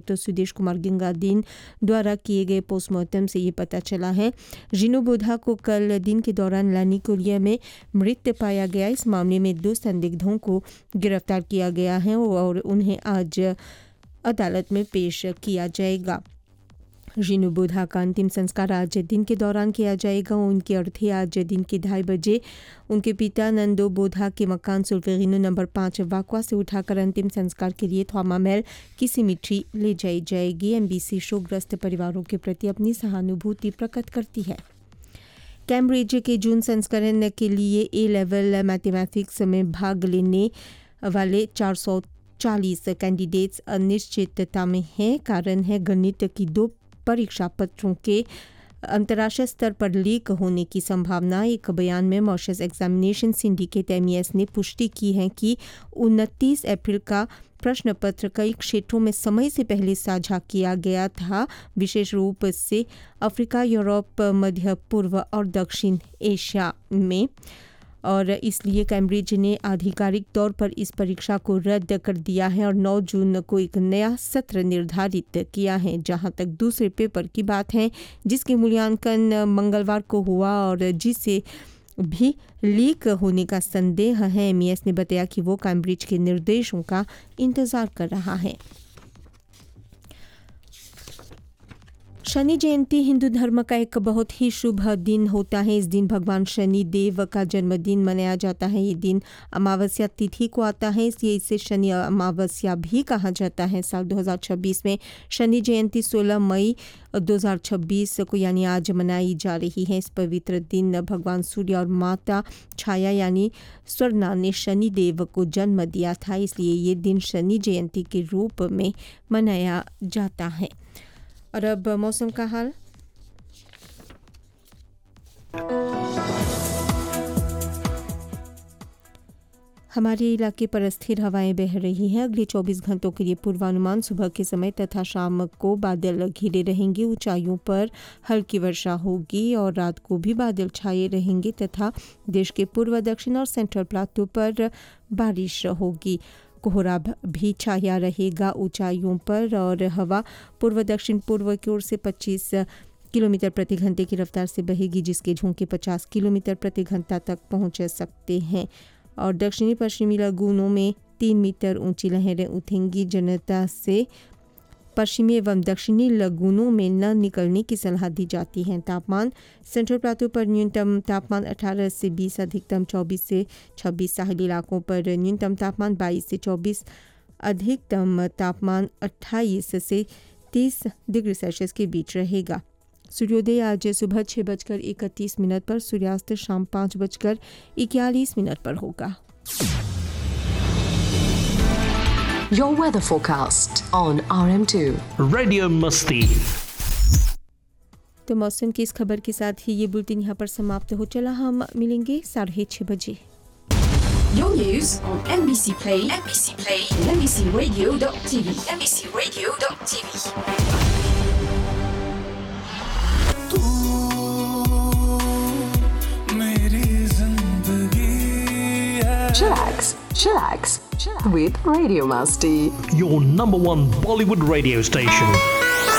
Doctor Sudesh Kumar Gangadin द्वारा किए गए पोस्टमार्टम से ये पता चला है। जिनू बोधा को कल दिन के दौरान लानिकोलिया में मृत पाया गया। इस मामले में 2 संदिग्धों को गिरफ्तार किया गया है और उन्हें आज अदालत में पेश किया जाएगा। जिनू बोधा का अंतिम संस्कार आज दिन के दौरान किया जाएगा। उनकी अर्थी आज दिन के 2:30 बजे उनके पिता नंदो बोधा के मकान सुल्फेरिनो नंबर 5 वाकवा से उठाकर अंतिम संस्कार के लिए थ्वामामेल की सिमिट्री ले जाई जाएगी। एमबीसी शोकग्रस्त परिवारों के प्रति अपनी सहानुभूति प्रकट करती है। कैम्ब्रिज के जून संस्करण के लिए ए लेवल मैथमेटिक्स में भाग लेने वाले 440 कैंडिडेट्स अनिश्चितता में हैं। कारण है गणित की 2 परीक्षा पत्रों के अंतर्राष्ट्रीय स्तर पर लीक होने की संभावना। एक बयान में मॉरिशस एग्जामिनेशन सिंडिकेट MES ने पुष्टि की है कि 29 अप्रैल का प्रश्न पत्र कई क्षेत्रों में समय से पहले साझा किया गया था, विशेष रूप से अफ्रीका, यूरोप, मध्य पूर्व और दक्षिण एशिया में, और इसलिए कैम्ब्रिज ने आधिकारिक तौर पर इस परीक्षा को रद्द कर दिया है और 9 जून को एक नया सत्र निर्धारित किया है। जहां तक दूसरे पेपर की बात है, जिसके मूल्यांकन मंगलवार को हुआ और जिसे भी लीक होने का संदेह है, MES ने बताया कि वो कैम्ब्रिज के निर्देशों का इंतजार कर रहा है। शनि जयंती हिंदू धर्म का एक बहुत ही शुभ दिन होता है। इस दिन भगवान शनि देव का जन्मदिन मनाया जाता है। ये दिन अमावस्या तिथि को आता है, इसलिए इसे शनि अमावस्या भी कहा जाता है। साल 2026 में शनि जयंती 16 मई 2026 को यानी आज मनाई जा रही है। इस पवित्र दिन भगवान सूर्य और माता छाया यानी स्वर्णा ने शनि देव को जन्म दिया था, इसलिए ये दिन शनि जयंती के रूप में मनाया जाता है। और अब मौसम का हाल। हमारे इलाके पर अस्थिर हवाएं बह रही हैं। अगले 24 घंटों के लिए पूर्वानुमान सुबह के समय तथा शाम को बादल घिरे रहेंगे। ऊंचाइयों पर हल्की वर्षा होगी और रात को भी बादल छाए रहेंगे तथा देश के पूर्व, दक्षिण और सेंट्रल प्लाटू पर बारिश होगी। कोहरा भी छाया रहेगा ऊंचाइयों पर और हवा पूर्व दक्षिण पूर्व की ओर से 25 किलोमीटर प्रति घंटे की रफ्तार से बहेगी, जिसके झोंके 50 किलोमीटर प्रति घंटा तक पहुंच सकते हैं। और दक्षिणी पश्चिमी लगूनों में 3 मीटर ऊंची लहरें उठेंगी। जनता से पश्चिमी एवं दक्षिणी लगूनों में न निकलने की सलाह दी जाती है। तापमान सेंट्रल प्लाटू पर न्यूनतम तापमान 18 से 20, अधिकतम 24 से 26, साहिली इलाकों पर न्यूनतम तापमान 22 से 24, अधिकतम तापमान 28 से 30 डिग्री सेल्सियस के बीच रहेगा। सूर्योदय आज सुबह 6:31 पर, सूर्यास्त शाम 5:41 पर होगा। Your weather forecast on RM2 Radio Masti। तो मौसम की इस खबर के साथ ही ये बुलेटिन यहाँ पर समाप्त हो चला। हम मिलेंगे 6:30 बजे। Your news on MBC Play, and MBCRadio.tv, MBCRadio.tv। Chillax with Radio Masti, your number 1 Bollywood radio station।